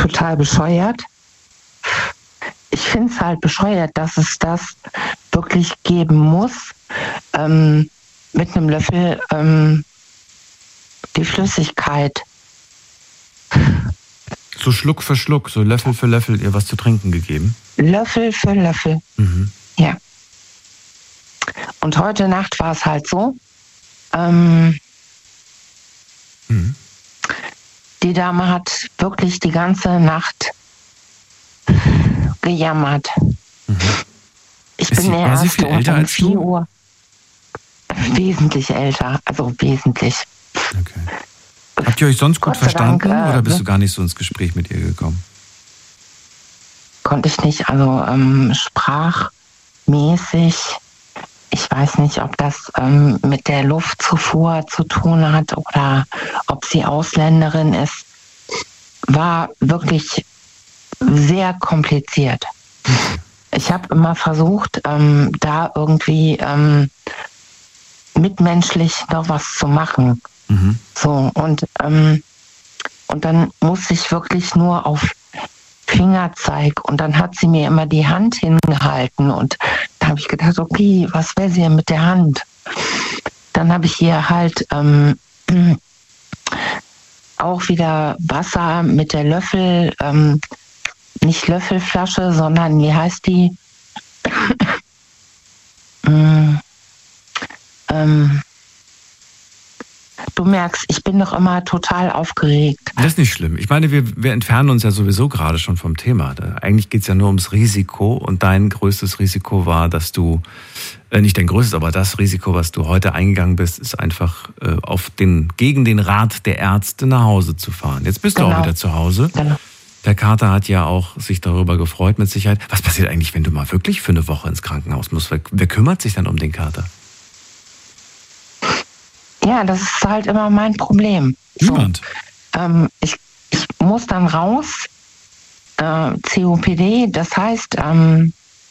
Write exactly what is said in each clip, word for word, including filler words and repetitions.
total bescheuert. Ich finde es halt bescheuert, dass es das wirklich geben muss, ähm, mit einem Löffel ähm, die Flüssigkeit. So Schluck für Schluck, so Löffel für Löffel ihr was zu trinken gegeben? Löffel für Löffel, Mhm. ja. Und heute Nacht war es halt so, ähm, Mhm. die Dame hat wirklich die ganze Nacht gejammert. Mhm. Ich Ist bin sie, der war sie Erste viel älter um als vier du? Uhr. Wesentlich älter, also wesentlich. Okay. Habt ihr euch sonst gut Gott sei verstanden Dank, äh, oder bist du gar nicht so ins Gespräch mit ihr gekommen? Konnte ich nicht, also ähm, sprachmäßig, ich weiß nicht, ob das ähm, mit der Luftzufuhr zu tun hat oder ob sie Ausländerin ist, war wirklich sehr kompliziert. Ich habe immer versucht, ähm, da irgendwie ähm, mitmenschlich noch was zu machen. Mhm. So, und, ähm, und dann musste ich wirklich nur auf Fingerzeig und dann hat sie mir immer die Hand hingehalten und da habe ich gedacht, okay, was will sie denn mit der Hand? Dann habe ich ihr halt ähm, auch wieder Wasser mit der Löffel, ähm, nicht Löffelflasche, sondern wie heißt die? mm, ähm, Du merkst, ich bin doch immer total aufgeregt. Das ist nicht schlimm. Ich meine, wir, wir entfernen uns ja sowieso gerade schon vom Thema. Da, eigentlich geht es ja nur ums Risiko und dein größtes Risiko war, dass du, äh, nicht dein größtes, aber das Risiko, was du heute eingegangen bist, ist einfach äh, auf den, gegen den Rat der Ärzte nach Hause zu fahren. Jetzt bist Genau. du auch wieder zu Hause. Genau. Der Kater hat ja auch sich darüber gefreut, mit Sicherheit. Was passiert eigentlich, wenn du mal wirklich für eine Woche ins Krankenhaus musst? Wer, wer kümmert sich dann um den Kater? Ja, das ist halt immer mein Problem. Niemand. So, ähm, ich, ich muss dann raus, äh, C O P D, das heißt, ähm,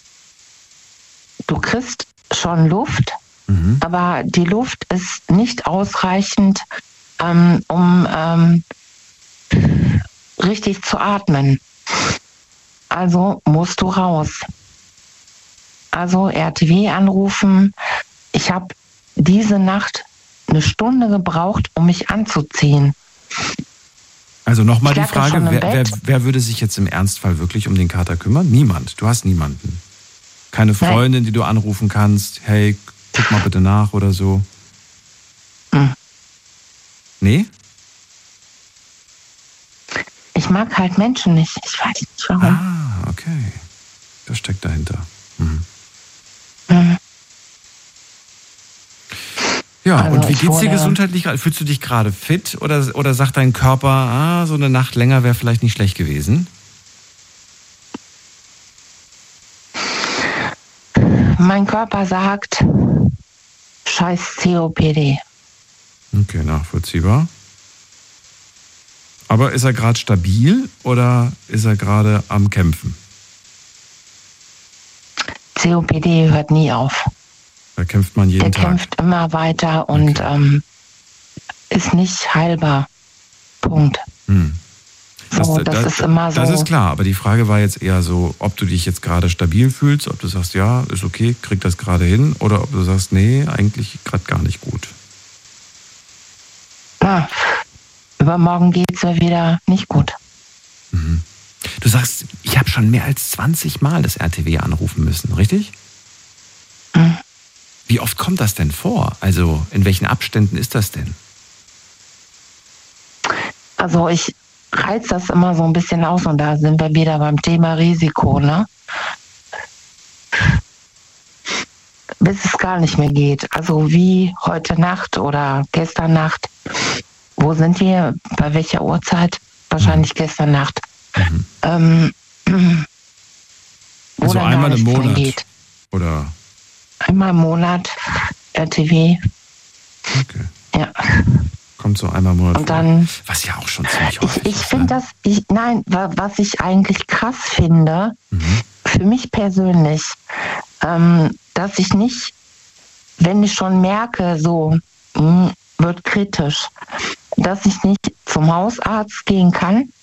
du kriegst schon Luft, Mhm. aber die Luft ist nicht ausreichend, ähm, um ähm, richtig zu atmen. Also musst du raus. Also R T W anrufen. Ich habe diese Nacht eine Stunde gebraucht, um mich anzuziehen. Also nochmal Ich die lag ja Frage, schon im wer, wer, Bett. wer würde sich jetzt im Ernstfall wirklich um den Kater kümmern? Niemand. Du hast niemanden. Keine Freundin, die du anrufen kannst. Hey, guck mal bitte nach oder so. Hm. Nee? Ich mag halt Menschen nicht. Ich weiß nicht warum. Ah, okay. Das steckt dahinter. Mhm. Hm. Ja, Also und wie ich geht's dir wurde- gesundheitlich? Fühlst du dich gerade fit oder, oder sagt dein Körper, ah, so eine Nacht länger wäre vielleicht nicht schlecht gewesen? Mein Körper sagt, scheiß C O P D. Okay, nachvollziehbar. Aber ist er gerade stabil oder ist er gerade am Kämpfen? C O P D hört nie auf. Da kämpft man jeden Der Tag. kämpft immer weiter und Okay. ähm, ist nicht heilbar. Punkt. Hm. So, das, ist immer so. Das ist klar, aber die Frage war jetzt eher so, ob du dich jetzt gerade stabil fühlst, ob du sagst, ja, ist okay, krieg das gerade hin, oder ob du sagst, nee, eigentlich gerade gar nicht gut. Ja, übermorgen geht's mir wieder nicht gut. Mhm. Du sagst, ich habe schon mehr als zwanzig Mal das R T W anrufen müssen, richtig? Mhm. Wie oft kommt das denn vor? Also in welchen Abständen ist das denn? Also ich reiz das immer so ein bisschen aus und da sind wir wieder beim Thema Risiko, ne? Bis es gar nicht mehr geht. Also wie heute Nacht oder gestern Nacht. Wo sind wir? Bei welcher Uhrzeit? Wahrscheinlich gestern Nacht. Mhm. Ähm, wo Also dann gar einmal im nichts mehr Monat. geht. Oder? Einmal im Monat R T W. Okay. Ja. Kommt so einmal im Monat Und vor. dann, Was ja auch schon ziemlich häufig ich, ich ist. finde das, ich, nein, wa- was ich eigentlich krass finde, Mhm. für mich persönlich, ähm, dass ich nicht, wenn ich schon merke, so mh, wird kritisch, dass ich nicht zum Hausarzt gehen kann,